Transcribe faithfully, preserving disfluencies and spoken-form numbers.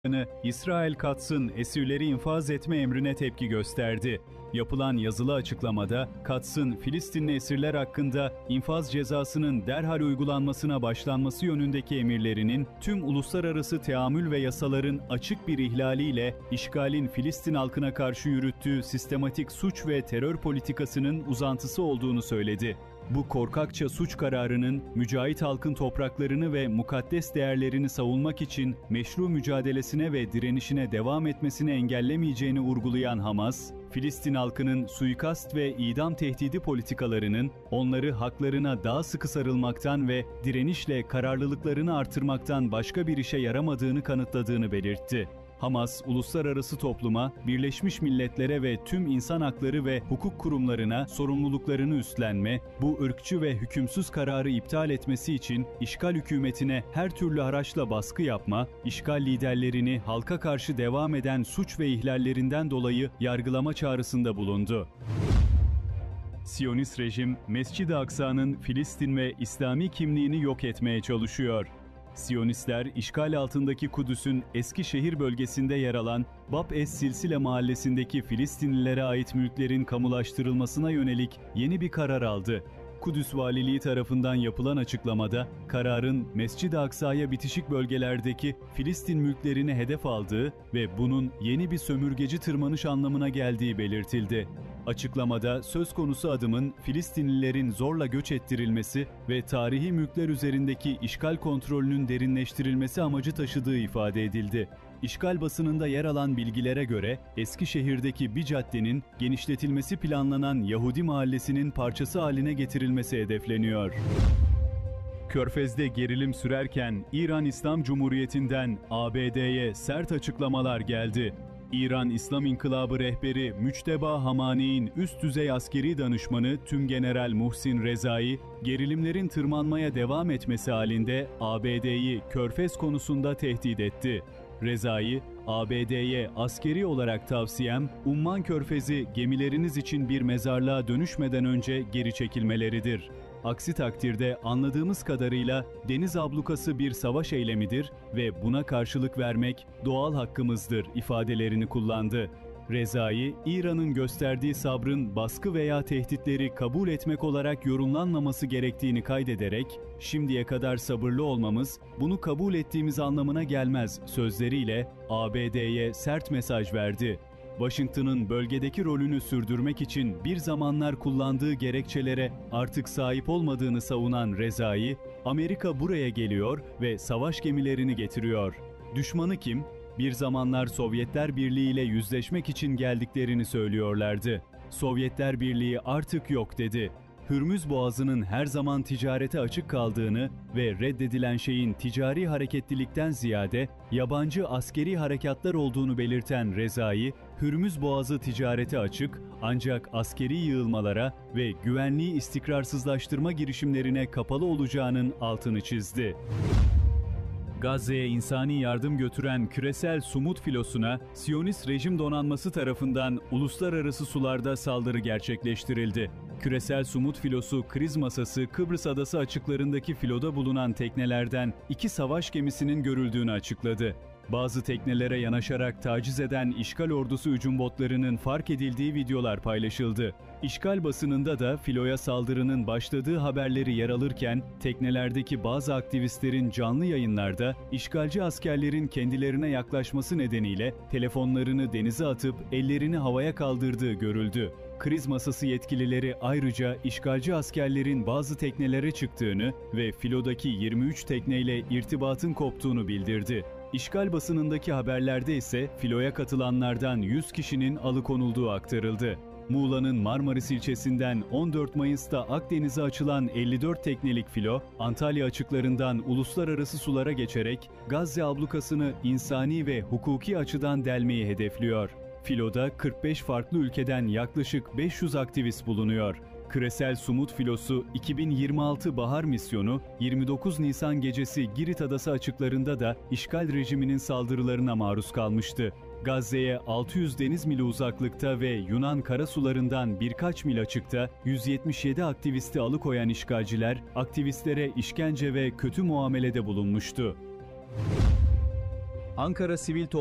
İsrail Katz'ın esirleri infaz etme emrine tepki gösterdi. Yapılan yazılı açıklamada Katz'ın Filistinli esirler hakkında infaz cezasının derhal uygulanmasına başlanması yönündeki emirlerinin tüm uluslararası teamül ve yasaların açık bir ihlaliyle işgalin Filistin halkına karşı yürüttüğü sistematik suç ve terör politikasının uzantısı olduğunu söyledi. Bu korkakça suç kararının mücahit halkın topraklarını ve mukaddes değerlerini savunmak için meşru mücadelesine ve direnişine devam etmesini engellemeyeceğini vurgulayan Hamas, Filistin halkının suikast ve idam tehdidi politikalarının onları haklarına daha sıkı sarılmaktan ve direnişle kararlılıklarını artırmaktan başka bir işe yaramadığını kanıtladığını belirtti. Hamas, uluslararası topluma, Birleşmiş Milletler'e ve tüm insan hakları ve hukuk kurumlarına sorumluluklarını üstlenme, bu ırkçı ve hükümsüz kararı iptal etmesi için işgal hükümetine her türlü araçla baskı yapma, işgal liderlerini halka karşı devam eden suç ve ihlallerinden dolayı yargılama çağrısında bulundu. Siyonist rejim, Mescid-i Aksa'nın Filistin ve İslami kimliğini yok etmeye çalışıyor. Siyonistler, işgal altındaki Kudüs'ün eski şehir bölgesinde yer alan Bab es-Silsile mahallesindeki Filistinlilere ait mülklerin kamulaştırılmasına yönelik yeni bir karar aldı. Kudüs Valiliği tarafından yapılan açıklamada, kararın Mescid-i Aksa'ya bitişik bölgelerdeki Filistin mülklerini hedef aldığı ve bunun yeni bir sömürgeci tırmanış anlamına geldiği belirtildi. Açıklamada söz konusu adımın Filistinlilerin zorla göç ettirilmesi ve tarihi mülkler üzerindeki işgal kontrolünün derinleştirilmesi amacı taşıdığı ifade edildi. İşgal basınında yer alan bilgilere göre Eskişehir'deki bir caddenin genişletilmesi planlanan Yahudi mahallesinin parçası haline getirilmesi hedefleniyor. Körfez'de gerilim sürerken İran İslam Cumhuriyeti'nden A B D'ye sert açıklamalar geldi. İran İslam İnkılabı rehberi Müçteba Hamani'nin üst düzey askeri danışmanı Tümgeneral Muhsin Rezai, gerilimlerin tırmanmaya devam etmesi halinde A B D'yi Körfez konusunda tehdit etti. Rezai, A B D'ye askeri olarak tavsiyem, Umman Körfezi gemileriniz için bir mezarlığa dönüşmeden önce geri çekilmeleridir. Aksi takdirde anladığımız kadarıyla deniz ablukası bir savaş eylemidir ve buna karşılık vermek doğal hakkımızdır ifadelerini kullandı. Rezai, İran'ın gösterdiği sabrın baskı veya tehditleri kabul etmek olarak yorumlanmaması gerektiğini kaydederek, şimdiye kadar sabırlı olmamız, bunu kabul ettiğimiz anlamına gelmez sözleriyle A B D'ye sert mesaj verdi. Washington'ın bölgedeki rolünü sürdürmek için bir zamanlar kullandığı gerekçelere artık sahip olmadığını savunan Rezai, Amerika buraya geliyor ve savaş gemilerini getiriyor. Düşmanı kim? Bir zamanlar Sovyetler Birliği ile yüzleşmek için geldiklerini söylüyorlardı. Sovyetler Birliği artık yok dedi. Hürmüz Boğazı'nın her zaman ticarete açık kaldığını ve reddedilen şeyin ticari hareketlilikten ziyade yabancı askeri harekatlar olduğunu belirten Rezai, Hürmüz Boğazı ticarete açık ancak askeri yığılmalara ve güvenliği istikrarsızlaştırma girişimlerine kapalı olacağının altını çizdi. Gazze'ye insani yardım götüren küresel Sumut filosuna Siyonist rejim donanması tarafından uluslararası sularda saldırı gerçekleştirildi. Küresel Sumut filosu kriz masası Kıbrıs adası açıklarındaki filoda bulunan teknelerden iki savaş gemisinin görüldüğünü açıkladı. Bazı teknelere yanaşarak taciz eden işgal ordusu hücum botlarının fark edildiği videolar paylaşıldı. İşgal basınında da filoya saldırının başladığı haberleri yer alırken, teknelerdeki bazı aktivistlerin canlı yayınlarda işgalci askerlerin kendilerine yaklaşması nedeniyle telefonlarını denize atıp ellerini havaya kaldırdığı görüldü. Kriz masası yetkilileri ayrıca işgalci askerlerin bazı teknelere çıktığını ve filodaki yirmi üç tekneyle irtibatın koptuğunu bildirdi. İşgal basınındaki haberlerde ise filoya katılanlardan yüz kişinin alıkonulduğu aktarıldı. Muğla'nın Marmaris ilçesinden on dört Mayıs'ta Akdeniz'e açılan elli dört teknelik filo, Antalya açıklarından uluslararası sulara geçerek Gazze ablukasını insani ve hukuki açıdan delmeyi hedefliyor. Filoda kırk beş farklı ülkeden yaklaşık beş yüz aktivist bulunuyor. Küresel Sumut filosu iki bin yirmi altı Bahar Misyonu yirmi dokuz Nisan gecesi Girit Adası açıklarında da işgal rejiminin saldırılarına maruz kalmıştı. Gazze'ye altı yüz deniz mili uzaklıkta ve Yunan karasularından birkaç mil açıkta yüz yetmiş yedi aktivisti alıkoyan işgalciler, aktivistlere işkence ve kötü muamelede bulunmuştu. Ankara Sivil Toplum